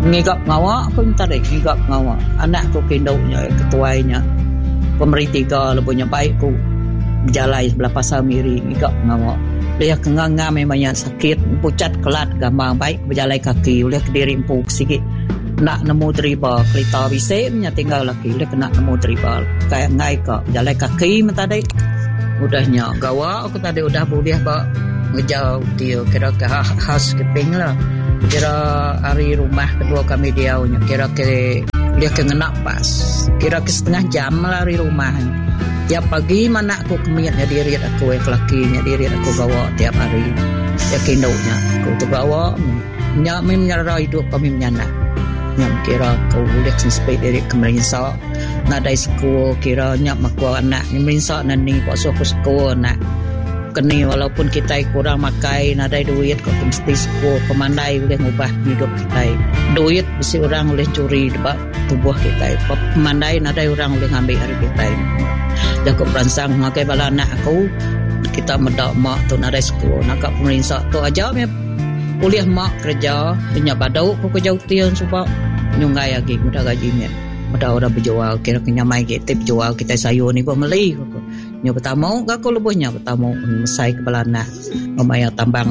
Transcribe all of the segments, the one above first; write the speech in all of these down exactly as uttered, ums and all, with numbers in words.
ngigap ngawak aku tarik ngigap ngawak anak ku kindaunya ketuainya pemerintah lebihnya baik ku berjalan sebelah pasar miri ngigap ngawak dia kenganga memangnya sakit pucat kelat gampang baik berjalan kaki oleh kediri empuk sikit nak nemu driba kelita bisipnya tinggal lagi dia kena nemu driba kayak ngai kok berjalan kaki mentadai udahnya gawak aku tadi udah boleh bak ngejauh dia kira ke khas keping lah kira hari rumah kedua kami dia kira ke dia kengenak pas kira ke setengah jam lah hari rumah tiap pagi mana aku kemiatnya diri aku yang lakinya diri aku gawak tiap hari ya kindaunya aku tu gawak nyak menyara hidup kami menyana nyak kira kau boleh sampai dari kemarin so nadai sekolah kira nyak makwa anak meminsa nani pasok sekolah nak keni walaupun kita kurang makai nadai duit kau mesti sekolah pemandai boleh ngubah hidup kita duit mesti orang boleh curi dekat tubuh kita pemandai nadai orang boleh ngambil hari kita jago peransang ngakai bala anak aku kita medak mak tu nadai sekolah nak pemerintah tu aja me kuliah mak kerja punya badau ku kerja utian sebab nyungai lagi mudah gajinya mudah orang berjual kira kenyamai kita berjual kita sayur ni pun beli nya pertama aku lebihnya pertama mesai ke balana memaya tambang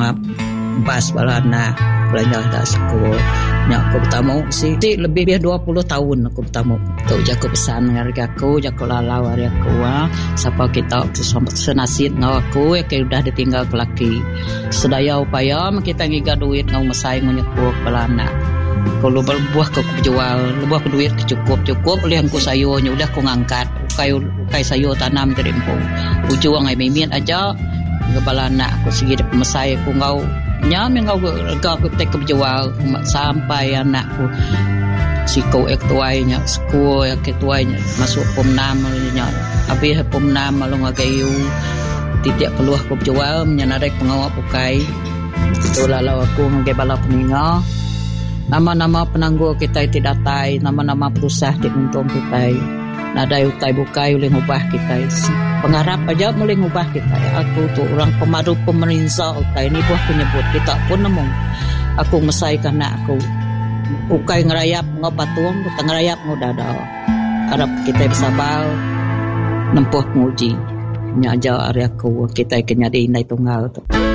bas balana belanja dah sekolah nya aku pertama si lebih dia dua puluh tahun aku pertama tu jago pesan harga aku jago lalau hari aku ah siapa kita senasit ngau aku ya udah ditinggal ke laki sedaya upaya kita ngiga duit ngau mesai ngonyekuk balana kalau berbuah ke jual berbuah ke duit cukup-cukup oleh aku sayurnya udah aku ngangkat ukai ukai sayur tanam dari empung ujung ai mimin aja kepala anak aku segi de pemesai aku ngau nya mengau ga aku tek berjual sampai anakku si kau ek tuainya sekolah ek tuainya masuk pom enam nya habis pom enam malu ngagayu tidak peluah aku berjual menyanadai pengawal ukai itulah lalu aku ngagai bala peninga nama-nama penangguh kita tidak datai nama-nama perusahaan di untung kita nadai utai bukai boleh ngubah kita pengharap aja boleh ngubah kita aku tu orang pemadu pemerintah utai ni buah penyebut kita pun nemu aku mesai karena aku ukai ngerayap ngopatuang kita ngerayap ngodada harap kita bersabar nempuh nguji nya aja ari aku kita kena di indai tunggal tu